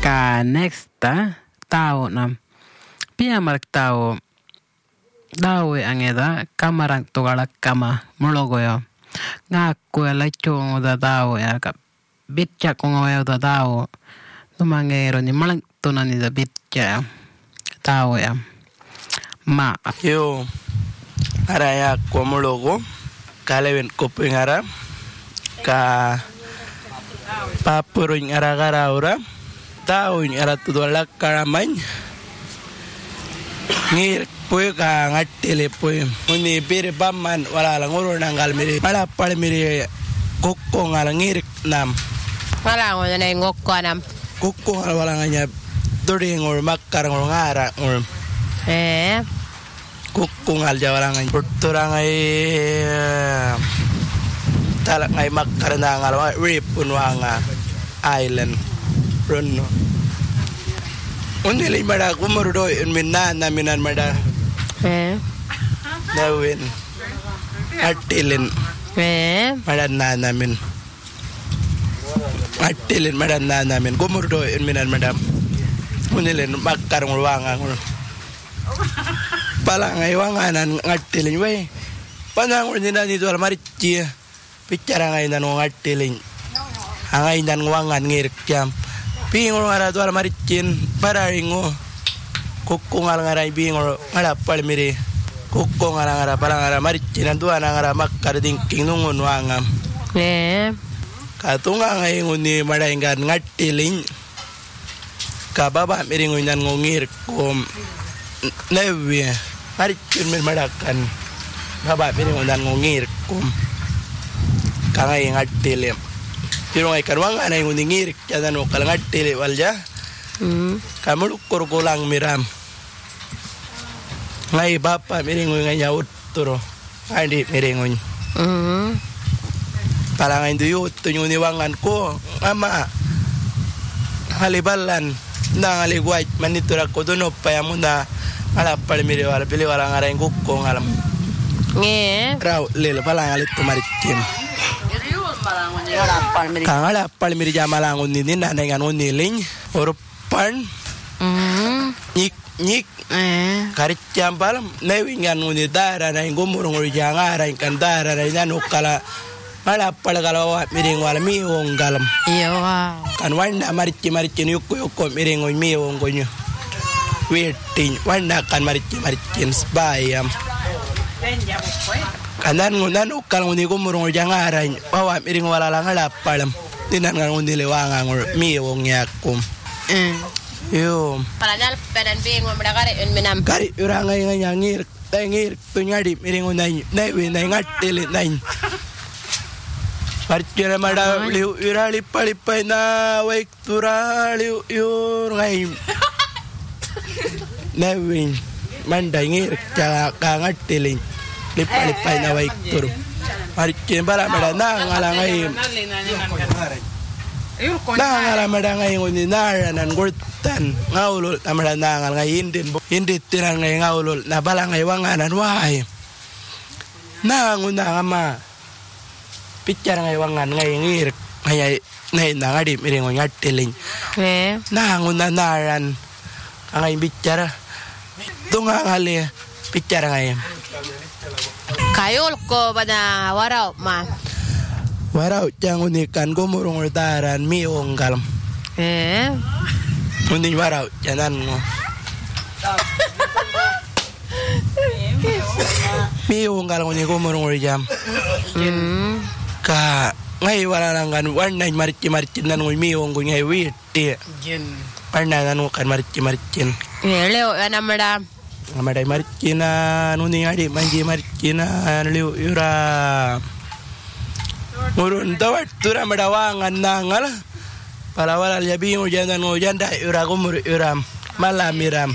Ka next tao nam piamark tao dawe angeda kamarang tugala kama mulogoyo ngakku la chongo da tao ya ka bitcha kongo ya da tao tumangero ni malang tunani da bitcha tao ya ma yo araya ko mulogo kalewen kopengara ka papuruñ aragara ora tao ni ara tudolak karamay ngir poy ka ngatele poy uni pere baman wala lang uro nangal miri pala pala miri kokko ngal ngir nam wala ngo na ngokko nam kokko ngal wala nganya dori ngor makkar ngor ngara ngor kokko ngal jawala ngany portora ngay talak ngay makkar na ngal rip unwanga island Bruno. Undi lay mada kumurdo in minana minan mada. Nawin. Artilin. Mada nana min. Artilin mada nana min. Kumurdo in minan madam. Undi lay makkar ngulwanga ngul. Pala ngay wanganan artilin way. Panang undi na dito almarichi. Bicara ngay nanong artilin. Angay nan wangan ngirik jam. Bingol ngara tuar maricin pararingo kokko ngara bingol ngara palmiri kokko ngara palangara maricin tuar ngara makkar dingking nungun wangam katunga ngai nguni madaingan ngatiling ka baba miringun nan ngongir kom nevi maricin min madakan baba miringun nan ngongir kom kangai ngatiling Pero ngay karwang anay nguningir kaya no kalangat tili walja. Kamuluk kurkulang miram. Ngay bapa miringoy ngay yaut turo. Hindi miringoy. Parang ngay duyot tunyong niwangan ko. Ama. Halibalan. Nang aligwait manitura ko doon pa mo na alapal miriwala piliwala nga rin kukong alam. Raw lilo palang alit kumaritim. Kangala palmiri jamalangon ni nanay nganon niling urupan nyik karit jampal nawingan nguni dara na ingumurung urjangara ingkandara na inanukala mala palagalawa miring wala miwong galam kan wanda marichi yuko miring miwong gonyo waiting wanda kan marichi sbayam kanan ngunan ukal nguni kumurung jangaran bawa miring wala lang halapalam tinan nga nguni liwangan miwong yakum yo palanal penan bingo mdagare un minam kari urangay nga ngir tunyadi miring unay naiwi nay ngatili nay parchira mada liu urali palipay na waik turali ur ngay naiwi manday ngir ka ngatili lipay na waik tur parchira bala mada nangalangay nangalamada nguni naranan gurtan ngaulul namada nangal ngay hindi tiran ngay ngaulul na bala ngay wanganan wahay nanguna ngama pichara ngay wangan ngay ngir ngay nangadi miring ngatiling nanguna naran ngay bicara tunga ngali pichara ngay kayol ko bana waraw ma waraw jang unikan gumurung daran miong galam unin waraw janan mo miong galam unin gumurung jam ka ngay wala lang kan warnay marichi nan ngul miong ngay witi warna nan kan marichi leo anamada Amaday marikina nuni ngadi manji marikina liu yura murun tawat tura madawangan nangal para wala yabi ngujan da yura gumur yuram malamiram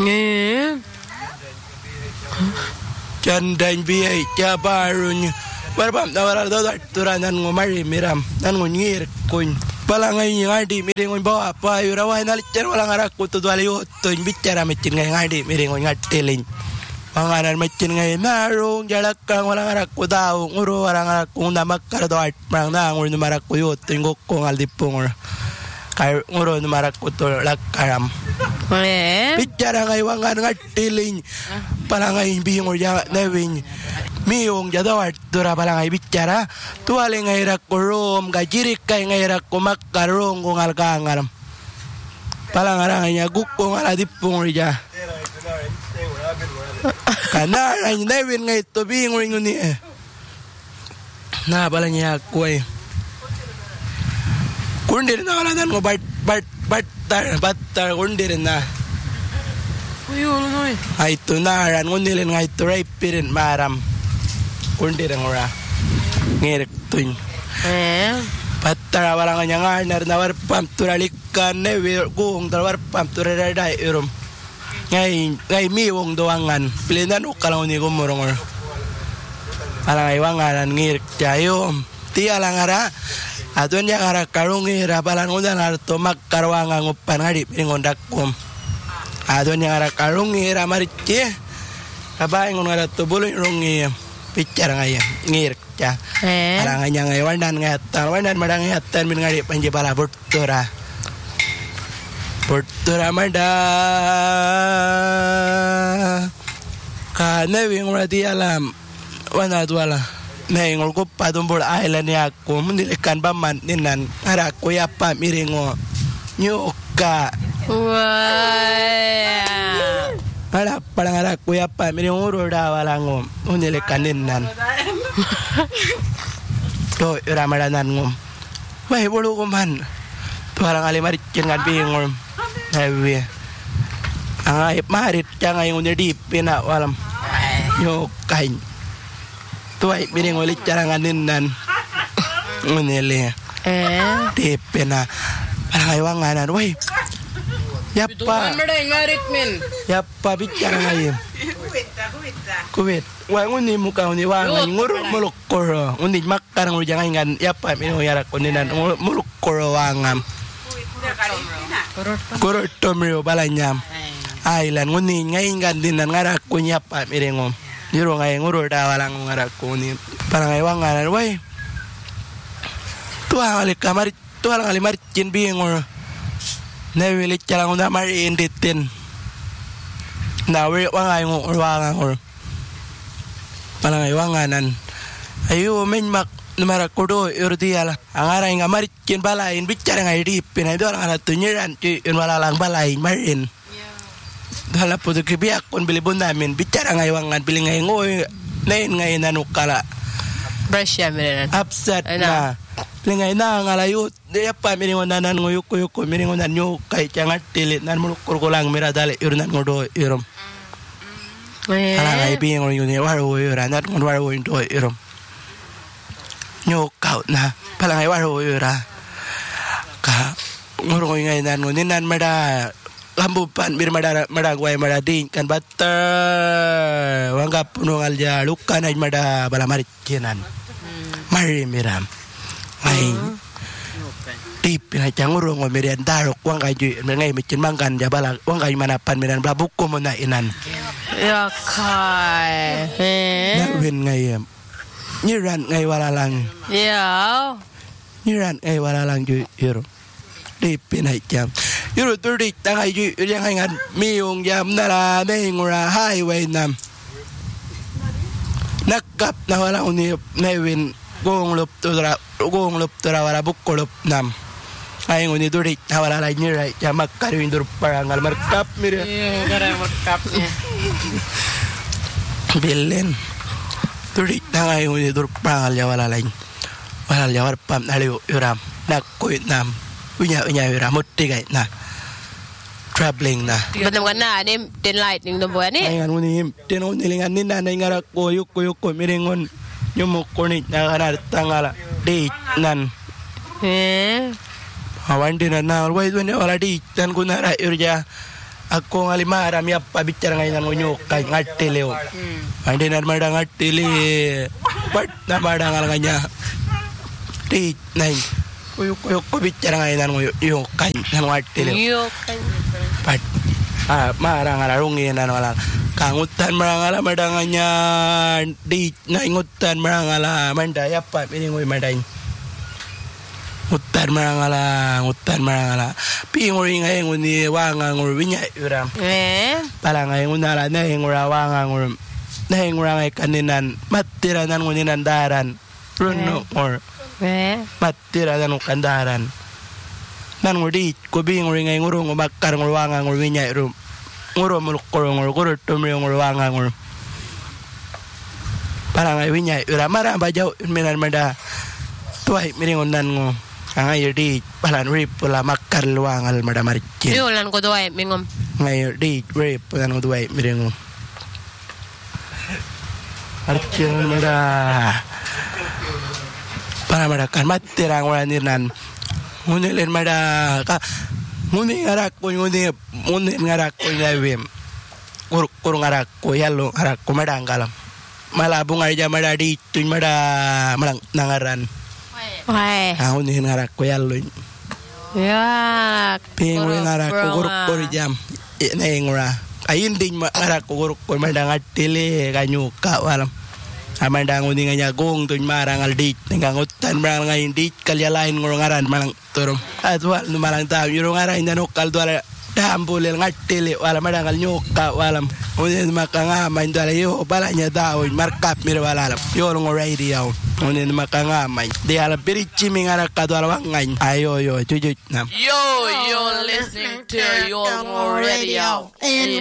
jandan biay jabarun barbam tawara dodot tura nan ngumari miram nan ngir kun palangay ngadi miringon bawa pa yurawa nalichan wala ngarak ko to dwaliyo to bicara mecin ngay ngadi miringon ngatiling panganan mecin ngay narong jalakang wala ngarak ko daw nguro wala ngarak ko namakkar do art prang na ngur numarak ko yo to ngok ko ngaldipong kay nguro marak utol lakaram bicara ngay wangan ngatiling palangay bingo ya nevin miung jadawat dura palangay bicara tuwali ngay rakurom gajirik kay ngay rakumakarong kung alkangaram palangarang niya gukong aladipong riya kanara nevin ngay to bingo ni na pala niya ako kundir na wala nan mo batar kundir na ay tunaran ngunilin nga ito ray pirin maram kundir ang ora ngirik tuñ batar wala nga niya nga na warpam turalikan na kung warpam turaraday irum ngay miwong doangan pilinan ukalang ni kumurong or alang iwanganan ngirik tayo tiya lang ara atun yang ara karungi rapalan undan arto makkarwanga ngupan ngadi pingondakum atun yang ara karungi ramarici apa ingon ngada tubulun rungi bicara ngaya ngir ca aranganya ngai wandan madang ngatan min ngadi panji bala burtura mada kana wing rati alam wana tuala nengol ko patumbol island ya ko menilikan baman ninan ara ko ya pa miringo nyuka ara palang ara ko ya pa miringo roda walango menilikan ninan to ramadanan ngom wai bolu ko man to arang ali marit ngan bingol hawi angai marit jangai ngudi pina walam nyukain tuai piring oli caranganin nan ngunele tepena palangay wanganan woi yappa yappa bicara ngayon kuwit wa nguni muka nguni wangan nguru mulukoro nguni makarang ulu jangan ngan yappa mino yarak kuninan mulukoro wangam kurutomrio balanyam ailan nguni ngaingan dinan ngarak kunyapa miringom Juro ngay nguro dawalang ngarak ko ni parang wanganan way tuang ali maricin bingor newilit calang na mari inditin nawi wangay ngor wangang or parang wanganan ayo men mak numarakudo urdiala ang aray nga maricin balain bicara ngay dipin ay do lang tunyiran ti walalang balain marin hala po kibiak kon bilibon namin bicara ngaywangan bili ngay ngoy nain ngay nanukala brush ya miren upset na bili ngay na ngalayut di apa miringon nanan nguyuk miringon nan nyuk kay cangat tilit nan mulukur kulang miradali urnan ngodo irom hala ngay bingol yun waro yura nat ngon waro yun do irom nyuk kaut na pala ngay waro yura ka ngoro ngay nan ngoninan mada lambupan bir madagway madading kan bater wanggap punung alja lukan ay mada balamarikinan mari miram ay tipin ay cangurong merian darok wang kaju ngay micin mangkan jabala wang kaju manapan miran blabuko mo na inan ya kai nawin ngay nyiran ngay walalang ya nyiran ngay walalang ju iro tipin ay jam Yuro turik tangay yu yang ngan miung jam nara nengura highway nam nakap na wala uni nevin gong lup tura wala bukolop nam ay uni turik na wala la nyira jamak karin dur parangal markap mira gara markap billen turik tangay uni dur parangal ya wala lain wala jawar pam naliu yuram nakoy nam unya yuram mutigay na traveling na. Betul kan na ni tin light ning dombo ni. Ay ngan unim tin unilingan ni na ngarak ko yuk miringon nyumuk konit na kana tangala di nan. Awan din na wai tu ni wala di tan kunara urja ako ngalimara mi apa bicara ngayon ngunyuk kay ngatileo. Andi na madang ngatili pat na madang alanganya. Di nai Kuyuk bicara ngayon yung kay nangatili. Pat marang ararungi nan wala kangutan marangala madanganya di naingutan marangala mandaya pa miningoy maday Utan marangala. Pinguri ngay nguni wanga ngur winya uram. Pala ngay ngunala na ngura wanga ngur. Na ngura ngay kaninan matiranan nguni nandaran. Runo or. Matiranan kandaran. Nan nguri ko binguri ngay nguru ngumakar ngur wanga ngur winya uram. Nguru mulukor ngur guru tumri ngur wanga ngur. Pala ngay winya uram maramba jaw minan mada. Tuai miringunan ngo. Ngayon di palan rip pula makar luangal madamaricin. Yulan ko doy mingom. Ngayon di rip pulan ko doy miringo. Maricin mada. Para madakan matirang wala nirnan. Ngunilin mada ka. Nguni ngarak ko nguni ngarak ko yawim. Kurung ngarak ko yalo ngarak ko madanggalam. Malabong aja mada di tuñ mada malang nangaran. Ako ni ngarak ko yaloy. Pinguri ngarak ko guruk ko jam. Naingura. Ayun din ngarak ko guruk ko madang atili kanyuka walam. Amandang uni nga gong tuñ marang aldit. Nangangutan marang ngayon dit kalyalain ngurong ngaran malang turum. At wal numalang tao. Yung ngaran nanukal duwala dambulil ngatili wala madang kanyuka walam. Uni makangamay duwala yung bala niya daw. Markap mira wala. Yung radio. Uni makangamay. Di alam pirichi mi ngarak ka duwala wangay. Ayo, jujut na. Yo, you're listening to your radio.